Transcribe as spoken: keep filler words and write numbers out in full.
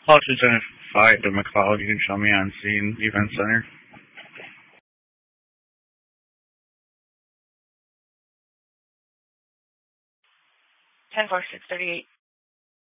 Call Lieutenant five to McLeod. You can show me on scene, event center. ten four six thirty eight.